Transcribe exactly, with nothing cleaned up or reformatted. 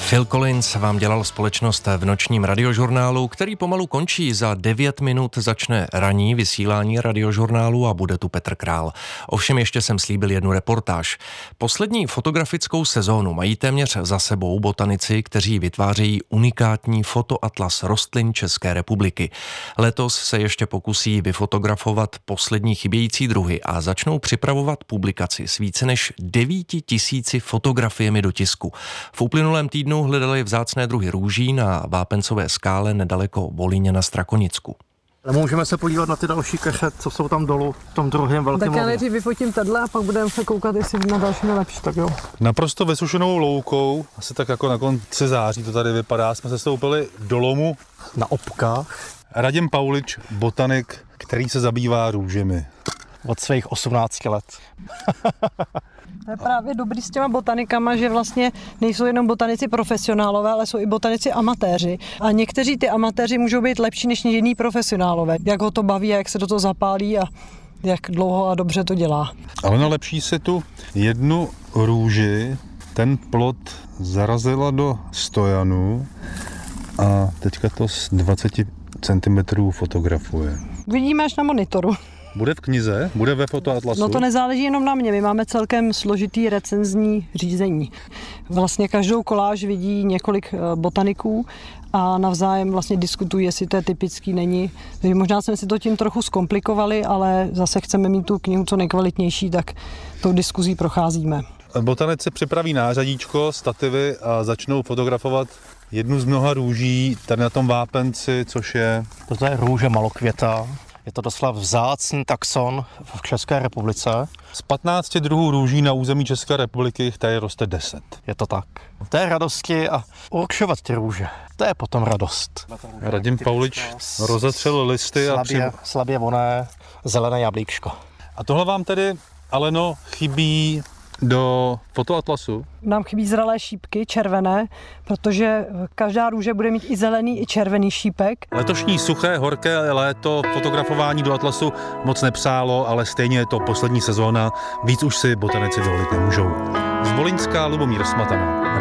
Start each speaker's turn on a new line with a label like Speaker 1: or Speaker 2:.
Speaker 1: Phil Collins vám dělal společnost v nočním radiožurnálu, který pomalu končí. Za devět minut začne ranní vysílání radiožurnálu a bude tu Petr Král. Ovšem ještě jsem slíbil jednu reportáž. Poslední fotografickou sezónu mají téměř za sebou botanici, kteří vytvářejí unikátní fotoatlas rostlin České republiky. Letos se ještě pokusí vyfotografovat poslední chybějící druhy a začnou připravovat publikaci s více než devíti tisíci fotografiemi do tisku. V uplynulém týdnu hledali vzácné druhy růží na vápencové skále nedaleko Volyně na Strakonicku.
Speaker 2: Můžeme se podívat na ty další keře, co jsou tam dolů v tom druhém velkém.
Speaker 3: Tak já nejdřív vyfotím tenhle a pak budeme se koukat, jestli na další nejlepší, tak jo.
Speaker 4: Naprosto vysušenou loukou, asi tak jako na konci září to tady vypadá, jsme se stoupili do lomu
Speaker 2: Na Opkách.
Speaker 4: Radim Paulič, botanik, který se zabývá růžemi.
Speaker 2: Od svých osmnácti let.
Speaker 3: To je právě dobrý s těma botanikama, že vlastně nejsou jenom botanici profesionálové, ale jsou i botanici amatéři. A někteří ty amatéři můžou být lepší než jiní profesionálové. Jak ho to baví a jak se do toho zapálí a jak dlouho a dobře to dělá.
Speaker 4: Ale nalepší si tu jednu růži, ten plod zarazila do stojanu a teďka to z dvaceti centimetrů fotografuje.
Speaker 3: Vidíme až na monitoru.
Speaker 4: Bude v knize? Bude ve fotoatlasu?
Speaker 3: No to nezáleží jenom na mě, my máme celkem složitý recenzní řízení. Vlastně každou koláž vidí několik botaniků a navzájem vlastně diskutují, jestli to je typický, není. Takže možná jsme si to tím trochu zkomplikovali, ale zase chceme mít tu knihu co nejkvalitnější, tak tou diskuzí procházíme.
Speaker 4: Botanici připraví nářadíčko, stativy a začnou fotografovat jednu z mnoha růží tady na tom vápenci, což je...
Speaker 2: Toto je růže malokvěta. Je to doslova vzácný taxon v České republice.
Speaker 4: Z patnácti druhů růží na území České republiky tady roste deset.
Speaker 2: Je to tak. To je radosti a určovat ty růže. To je potom radost.
Speaker 4: Radim Paulič rozetřel listy a při...
Speaker 2: Slabě, slabě voné zelené jablíčko.
Speaker 4: A tohle vám tedy, Aleno, chybí do fotoatlasu?
Speaker 3: Nám chybí zralé šípky, červené, protože každá růže bude mít i zelený, i červený šípek.
Speaker 4: Letošní suché, horké léto fotografování do atlasu moc nepřálo, ale stejně je to poslední sezóna, víc už si botanici dovolit nemůžou. Z Volyňska Lubomír Smatana.